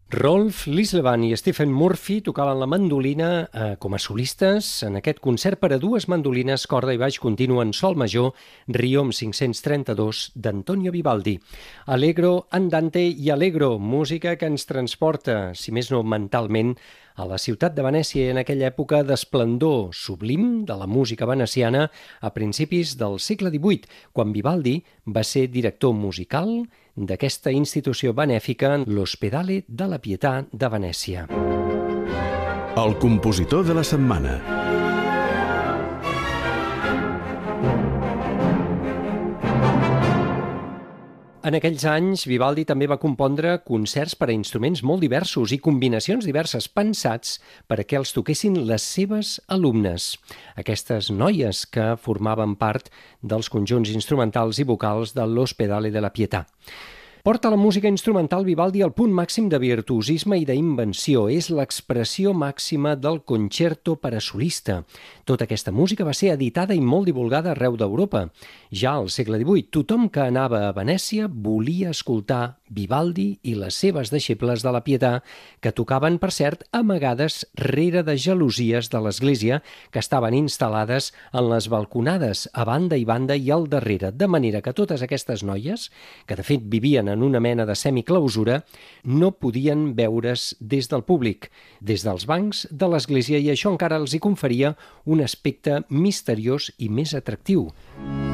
Rolf Lisleben i Stephen Murphy tocaven la mandolina com a solistes en aquest concert per a dues mandolines, corda i baix continu en sol major, Riom 532 d'Antonio Vivaldi. Allegro andante i allegro, música que ens transporta, si més no mentalment, a la ciutat de Venècia en aquella època d'esplendor sublim de la música veneciana a principis del segle XVIII, quan Vivaldi va ser director musical d'aquesta institució benèfica, l'Ospedale de la Pietà de Venècia. El compositor de la setmana. En aquells anys, Vivaldi també va compondre concerts per a instruments molt diversos i combinacions diverses pensats per a que els toquessin les seves alumnes. Aquestes noies que formaven part dels conjunts instrumentals i vocals de l'Ospedale de la Pietà. Porta la música instrumental Vivaldi al punt màxim de virtuosisme i d'invenció. És l'expressió màxima del concerto per a solista. Tota aquesta música va ser editada i molt divulgada arreu d'Europa. Ja al segle XVIII, tothom que anava a Venècia volia escoltar Vivaldi i les seves deixebles de la Pietà, que tocaven, per cert, amagades rere de gelosies de l'església que estaven instal·lades en les balconades a banda i banda i al darrere, de manera que totes aquestes noies, que de fet vivien en una mena de semiclausura, no podien veure's des del públic, des dels bancs de l'església, i això encara els hi conferia un aspecte misteriós i més atractiu.